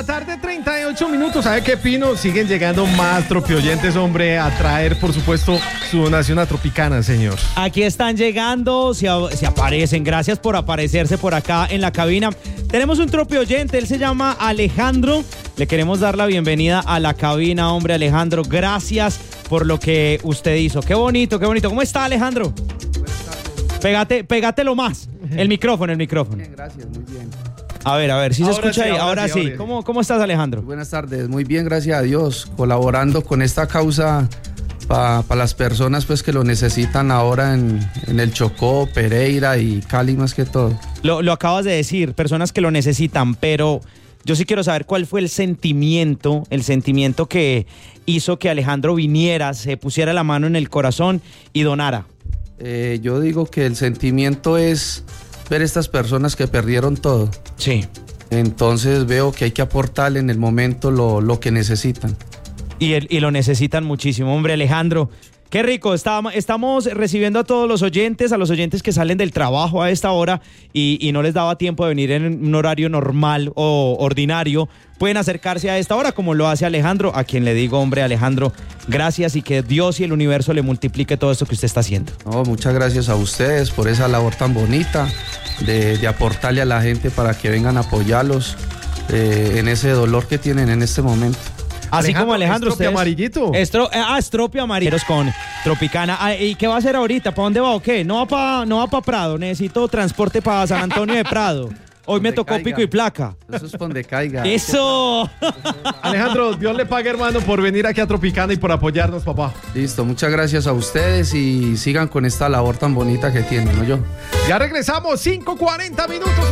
tarde, 38 minutos. ¿Sabe qué, Pino? Siguen llegando más tropioyentes, hombre, a traer, por supuesto, su donación a Tropicana, señor. Aquí están llegando, se aparecen. Gracias por aparecerse por acá en la cabina. Tenemos un tropioyente, él se llama Alejandro. Le queremos dar la bienvenida a la cabina, hombre. Alejandro, gracias por lo que usted hizo. Qué bonito, qué bonito. ¿Cómo está, Alejandro? Buenas tardes. Pégatelo más. El micrófono. Bien, gracias, muy bien. A ver, si se escucha sí, ahí. Ahora sí. ¿Cómo estás, Alejandro? Buenas tardes, muy bien, gracias a Dios. Colaborando con esta causa para las personas pues que lo necesitan ahora en el Chocó, Pereira y Cali más que todo. Lo acabas de decir, personas que lo necesitan, pero yo sí quiero saber cuál fue el sentimiento que hizo que Alejandro viniera, se pusiera la mano en el corazón y donara. Yo digo que el sentimiento es ver estas personas que perdieron todo. Sí. Entonces veo que hay que aportarle en el momento lo que necesitan. Y lo necesitan muchísimo, hombre. Alejandro, qué rico. Estamos recibiendo a todos los oyentes, a los oyentes que salen del trabajo a esta hora y no les daba tiempo de venir en un horario normal o ordinario. Pueden acercarse a esta hora como lo hace Alejandro, a quien le digo, hombre, Alejandro, gracias y que Dios y el universo le multiplique todo esto que usted está haciendo. No, muchas gracias a ustedes por esa labor tan bonita de aportarle a la gente para que vengan a apoyarlos en ese dolor que tienen en este momento. Así Alejandro, como Alejandro, Estropia Amarillito. Estropia Amarillos con Tropicana. ¿Y qué va a hacer ahorita? ¿Para dónde va o qué? No va para Prado. Necesito transporte para San Antonio de Prado. Hoy me tocó caiga. pico y placa. Eso es donde caiga. ¡Eso! Alejandro, Dios le pague, hermano, por venir aquí a Tropicana y por apoyarnos, papá. Listo, muchas gracias a ustedes y sigan con esta labor tan bonita que tienen, ¿no yo? Ya regresamos, 5:40 minutos.